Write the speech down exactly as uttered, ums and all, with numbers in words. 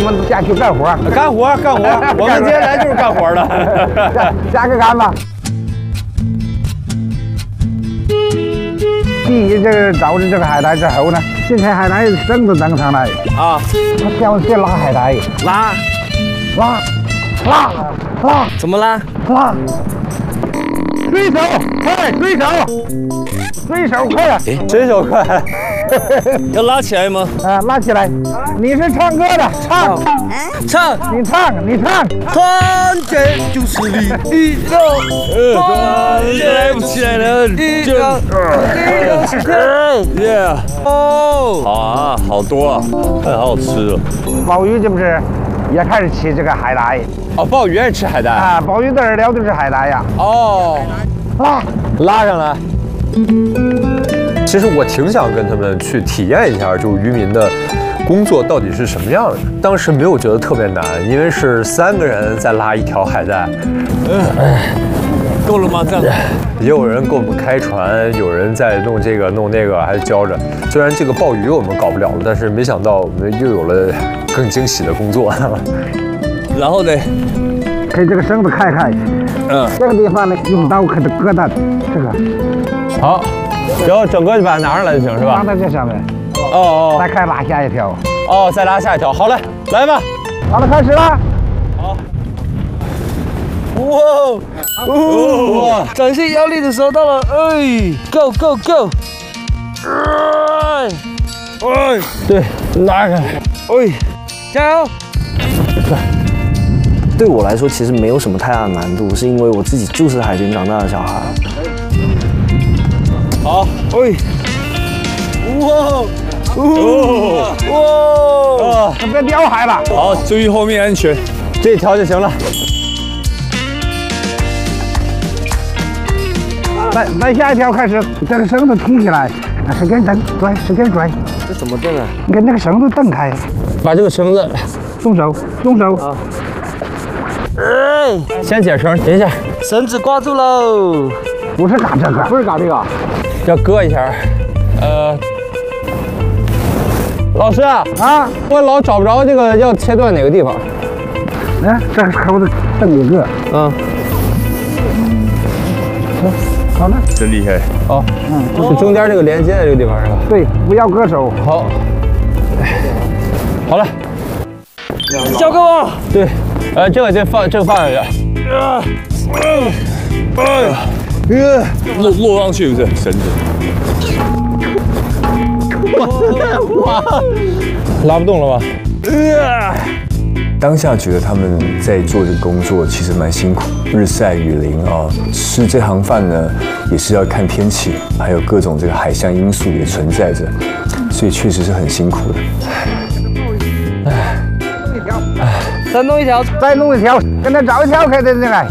们下去干活。 干活，干活，我们今天来就是干活的。 下下个干吧。第一，这个找着这个海带之后呢，这条海带绳子登上来啊， 他先先拉海带， 拉， 拉，拉，拉， 怎么拉？ 拉。水手，快，水手，水手快啊！ 水手快，要拉起来吗？ 啊，拉起来！你是唱歌的，唱， 唱， 你唱，你唱。 团结就是力，一个团结不起来的一个，一个是天。耶！哦，好啊，好多啊，太好吃了。 鲍鱼这不是也开始吃这个海带？ 哦，鲍鱼也吃海带啊，鲍鱼的饵料都是海带呀。 哦， 拉， 拉上来。 其实我挺想跟他们去体验一下，就是渔民的工作到底是什么样的。当时没有觉得特别难，因为是三个人在拉一条海带。 嗯，够了吗？这样。 也有人给我们开船，有人在弄这个弄那个，还教着。虽然这个鲍鱼我们搞不了了，但是没想到我们又有了更惊喜的工作。 然后呢？ 可以这个绳子开开。嗯。这个地方呢，用刀可以割断这个。 好。然后整个就把它拿上来就行，是吧？ 放在这上面。 哦哦。 再开拉下一条。 哦，再拉下一条。好嘞，来吧。 好了，开始了。 好。哇哇！展现压力的时候到了，哎 ，Go Go Go！ 哎哎，对，拉开，哎，加油！ 对我来说，其实没有什么太大的难度，是因为我自己就是海边长大的小孩。 好，哎，哇，哦，哇， 啊，别掉海了。 好，注意后面安全，这一条就行了。 再再下一条开始，这个绳子提起来，使劲蹬，拽，使劲拽。 这怎么蹬啊？ 你跟那个绳子蹬开， 把这个绳子， 动手，动手。啊。 哎，先解绳，等一下， 绳子挂住喽。 不是嘎这个， 不是嘎这个， 要割一下。呃，老师啊， 啊， 我老找不着这个要切断哪个地方。 哎，这个口子蹬一个。 嗯。 好了， 真厉害哦！嗯，就是中间这个连接的这个地方是吧？ 对，不要割手。 好，好了，交给我。对，呃，这个就放，这个放下去。啊，哎，呃，落落上去不是绳子。我在滑，拉不动了吧？呃。 当下觉得他们在做这个工作其实蛮辛苦，日晒雨淋啊，吃这行饭呢也是要看天气，还有各种这个海象因素也存在着，所以确实是很辛苦的。 弄一条， 再弄一条， 再弄一条，跟他找一条开的那个。